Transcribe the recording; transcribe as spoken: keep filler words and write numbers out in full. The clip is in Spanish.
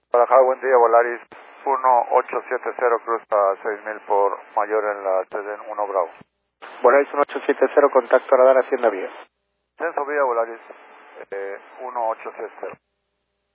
Guadalajara, buen día, Volaris uno ocho siete cero, cruza seis mil por mayor en la T D uno Bravo. Volaris uno ocho siete cero, contacto radar Hacienda Vía. Censo vía Volaris eh, uno ocho siete cero.